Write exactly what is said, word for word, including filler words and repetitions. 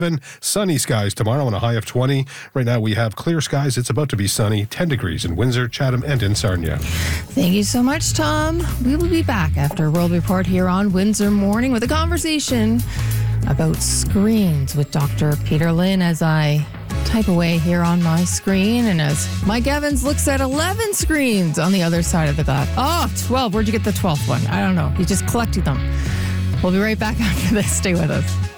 Sunny skies tomorrow and a high of twenty. Right now we have clear skies. It's about to be sunny. ten degrees in Windsor, Chatham, and in Sarnia. Thank you so much, Tom. We will be back after World Report here on Windsor Morning with a conversation about screens with Doctor Peter Lynn as I type away here on my screen, and as Mike Evans looks at eleven screens on the other side of the glass. Oh, twelve. Where'd you get the twelfth one? I don't know. He's just collecting them. We'll be right back after this. Stay with us.